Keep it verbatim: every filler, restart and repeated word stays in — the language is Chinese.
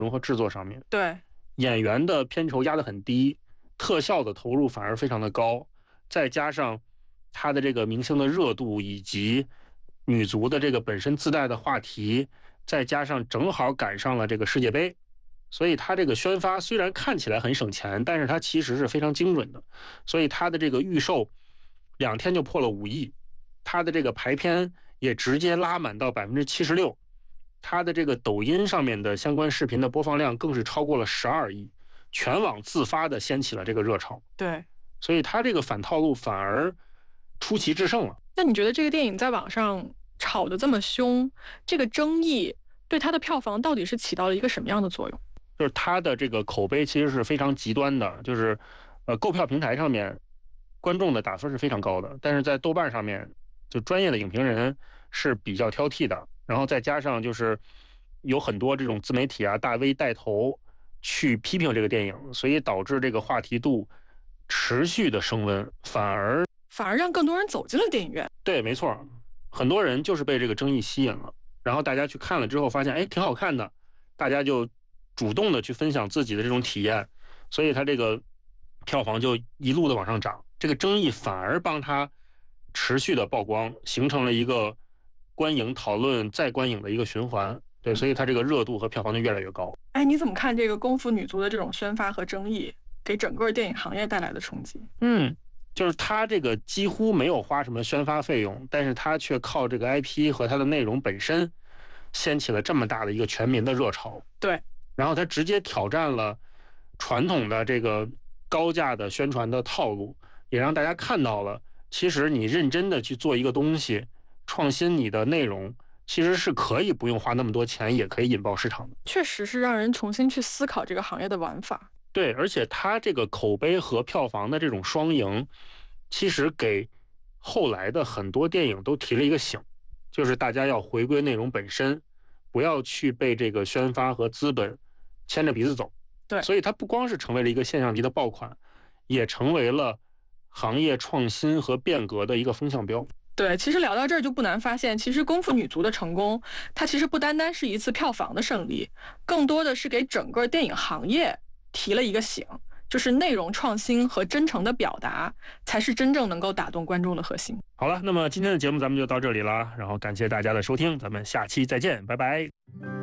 容和制作上面， 对， 演员的片酬压得很低，特效的投入反而非常的高，再加上他的这个明星的热度以及女足的这个本身自带的话题，再加上正好赶上了这个世界杯，所以他这个宣发虽然看起来很省钱，但是它其实是非常精准的，所以他的这个预售两天就破了五亿，他的这个排片也直接拉满到百分之七十六，他的这个抖音上面的相关视频的播放量更是超过了十二亿，全网自发的掀起了这个热潮。 对， 所以他这个反套路反而出奇制胜了。 那你觉得这个电影在网上炒得这么凶，这个争议对它的票房到底是起到了一个什么样的作用？ 就是它的这个口碑其实是非常极端的，就是呃购票平台上面观众的打分是非常高的，但是在豆瓣上面就专业的影评人是比较挑剔的，然后再加上就是有很多这种自媒体啊大 V 带头去批评这个电影，所以导致这个话题度持续的升温，反而反而让更多人走进了电影院。 对，没错，很多人就是被这个争议吸引了，然后大家去看了之后发现，哎，挺好看的，大家就主动的去分享自己的这种体验，所以它这个票房就一路的往上涨，这个争议反而帮它持续的曝光，形成了一个观影讨论再观影的一个循环。对，所以它这个热度和票房就越来越高。 哎，你怎么看这个功夫女足的这种宣发和争议给整个电影行业带来的冲击？ 嗯，就是它这个几乎没有花什么宣发费用，但是它却靠这个 I P 和它的内容本身掀起了这么大的一个全民的热潮。 对， 然后它直接挑战了传统的这个高价的宣传的套路，也让大家看到了，其实你认真的去做一个东西，创新你的内容，其实是可以不用花那么多钱，也可以引爆市场的。 确实是让人重新去思考这个行业的玩法。 对，而且它这个口碑和票房的这种双赢，其实给后来的很多电影都提了一个醒，就是大家要回归内容本身，不要去被这个宣发和资本牵着鼻子走。 对， 所以它不光是成为了一个现象级的爆款，也成为了行业创新和变革的一个风向标。 对，其实聊到这儿就不难发现，其实功夫女足的成功，它其实不单单是一次票房的胜利，更多的是给整个电影行业提了一个醒，就是内容创新和真诚的表达才是真正能够打动观众的核心。 好了，那么今天的节目咱们就到这里了，然后感谢大家的收听，咱们下期再见，拜拜。